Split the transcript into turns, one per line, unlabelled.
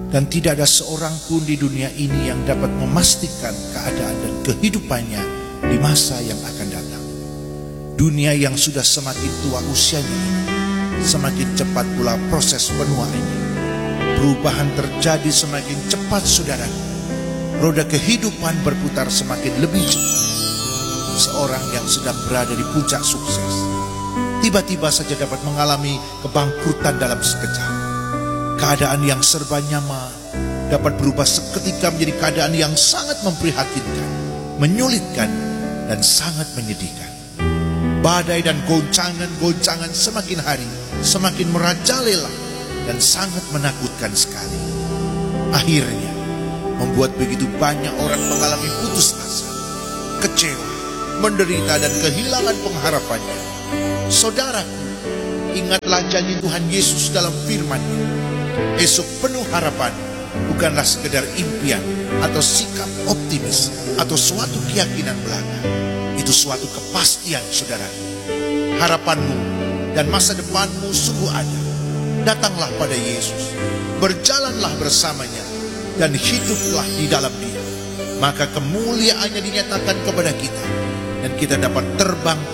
Dan tidak ada seorang pun di dunia ini yang dapat memastikan keadaan dan kehidupannya di masa yang akan datang. Dunia yang sudah semakin tua usianya ini, semakin cepat pula proses penuaannya. Perubahan terjadi semakin cepat, saudara. Roda kehidupan berputar semakin lebih cepat. Seorang yang sedang berada di puncak sukses tiba-tiba saja dapat mengalami kebangkrutan dalam sekejap. Keadaan yang serba nyaman dapat berubah seketika menjadi keadaan yang sangat memprihatinkan, menyulitkan, dan sangat menyedihkan. Badai dan goncangan-goncangan semakin hari semakin merajalela dan sangat menakutkan sekali. Akhirnya membuat begitu banyak orang mengalami putus asa, kecewa, menderita, dan kehilangan pengharapannya. Saudaraku, ingatlah janji Tuhan Yesus dalam firman-Nya. Esok penuh harapan bukanlah sekedar impian atau sikap optimis atau suatu keyakinan belaka. Itu suatu kepastian, saudara. Harapanmu dan masa depanmu sungguh ada. Datanglah pada Yesus, berjalanlah bersamanya, dan hiduplah di dalam Dia. Maka kemuliaannya dinyatakan kepada kita, dan kita dapat terbang